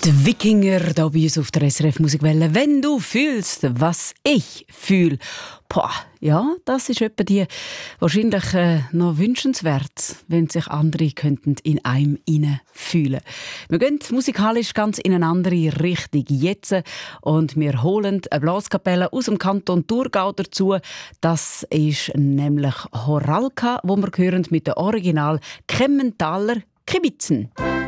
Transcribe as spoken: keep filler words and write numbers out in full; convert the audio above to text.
Die Wikinger da bei uns auf der S R F Musikwelle. Wenn du fühlst, was ich fühle. Boah, ja, das ist etwa die wahrscheinlich äh, noch wünschenswert, wenn sich andere könnten in einem hinein fühlen. Wir gehen musikalisch ganz in eine andere Richtung jetzt und wir holen eine Blaskapelle aus dem Kanton Thurgau dazu. Das ist nämlich Horalka, wo wir hören mit der Original Kemmentaler Kibitzen.